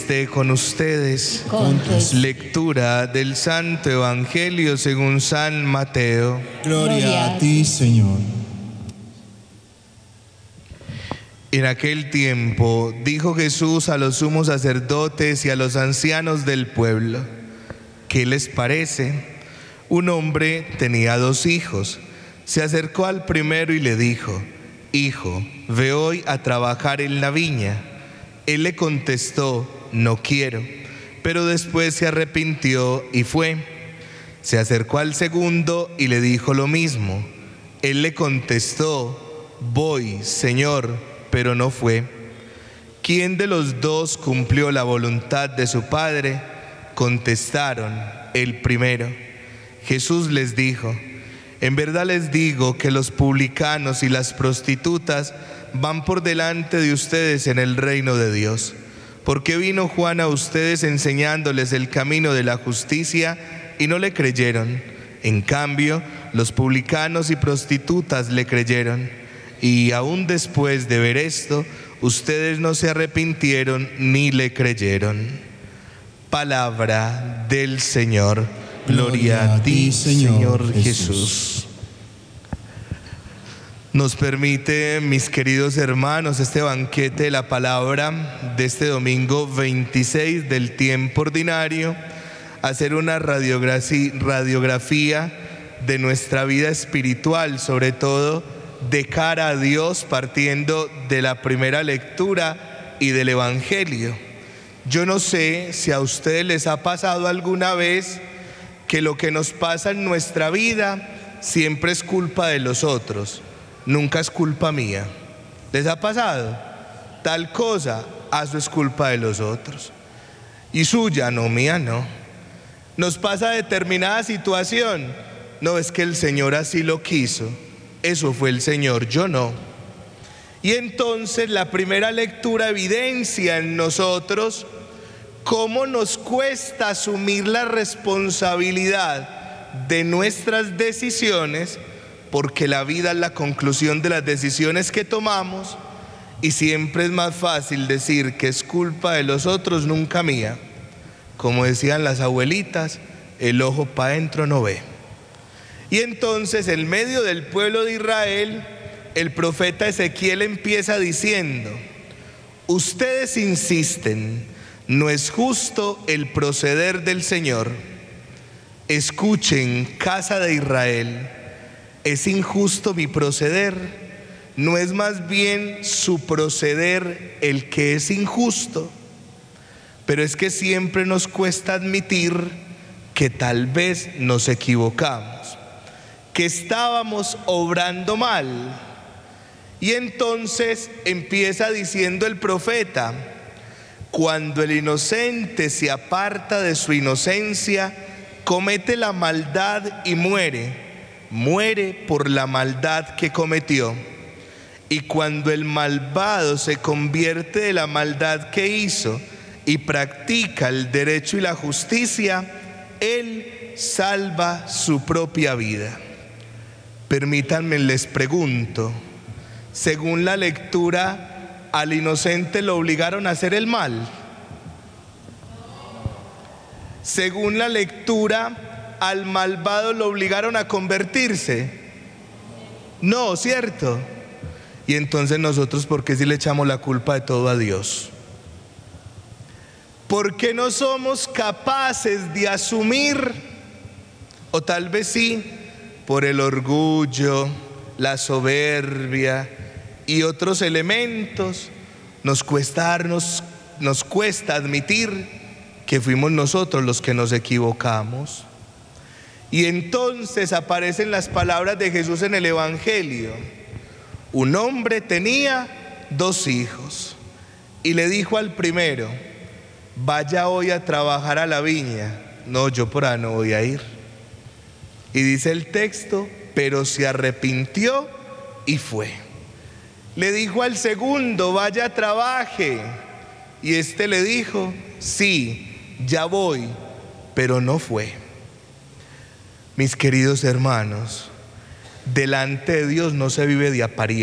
esté con ustedes. Con tu espíritu. Lectura del Santo Evangelio según San Mateo. Gloria a ti, Señor. En aquel tiempo dijo Jesús a los sumos sacerdotes y a los ancianos del pueblo: ¿qué les parece? Un hombre tenía 2 hijos. Se acercó al primero y le dijo: Hijo, ve hoy a trabajar en la viña. Él le contestó: no quiero. Pero después se arrepintió y fue. Se acercó al segundo y le dijo lo mismo. Él le contestó: voy, Señor, pero no fue. ¿Quién de los 2 cumplió la voluntad de su padre? Contestaron: el primero. Jesús les dijo: en verdad les digo que los publicanos y las prostitutas van por delante de ustedes en el reino de Dios. Porque vino Juan a ustedes enseñándoles el camino de la justicia y no le creyeron. En cambio, los publicanos y prostitutas le creyeron. Y aún después de ver esto, ustedes no se arrepintieron ni le creyeron. Palabra del Señor. Gloria a ti, Señor Jesús. Nos permite, mis queridos hermanos, este banquete de la palabra de este domingo 26 del tiempo ordinario, hacer una radiografía de nuestra vida espiritual, sobre todo de cara a Dios, partiendo de la primera lectura y del Evangelio. Yo no sé si a ustedes les ha pasado alguna vez que lo que nos pasa en nuestra vida siempre es culpa de los otros, nunca es culpa mía. ¿Les ha pasado? Tal cosa, eso es culpa de los otros. Y suya, no, mía, no. Nos pasa determinada situación, no, es que el Señor así lo quiso. Eso fue el Señor, yo no. Y entonces la primera lectura evidencia en nosotros cómo nos cuesta asumir la responsabilidad de nuestras decisiones, porque la vida es la conclusión de las decisiones que tomamos y siempre es más fácil decir que es culpa de los otros, nunca mía. Como decían las abuelitas, el ojo para adentro no ve. Y entonces, en medio del pueblo de Israel, el profeta Ezequiel empieza diciendo: ustedes insisten, no es justo el proceder del Señor. Escuchen, casa de Israel, ¿es injusto mi proceder? ¿No es más bien su proceder el que es injusto? Pero es que siempre nos cuesta admitir que tal vez nos equivocamos, que estábamos obrando mal. Y entonces empieza diciendo el profeta: cuando el inocente se aparta de su inocencia, comete la maldad y muere por la maldad que cometió. Y cuando el malvado se convierte de la maldad que hizo y practica el derecho y la justicia, él salva su propia vida. Permítanme, les pregunto, según la lectura, ¿al inocente lo obligaron a hacer el mal? Según la lectura, ¿al malvado lo obligaron a convertirse? No, ¿cierto? Y entonces nosotros, ¿por qué si le echamos la culpa de todo a Dios? ¿Por qué no somos capaces de asumir, o tal vez sí, por el orgullo, la soberbia y otros elementos, nos cuesta admitir que fuimos nosotros los que nos equivocamos? Y entonces aparecen las palabras de Jesús en el Evangelio: un hombre tenía 2 hijos y le dijo al primero: vaya hoy a trabajar a la viña. No, yo por ahí no voy a ir. Y dice el texto: pero se arrepintió y fue. Le dijo al segundo: vaya, trabaje. Y este le dijo: sí, ya voy, pero no fue. Mis queridos hermanos, delante de Dios no se vive de apariencia.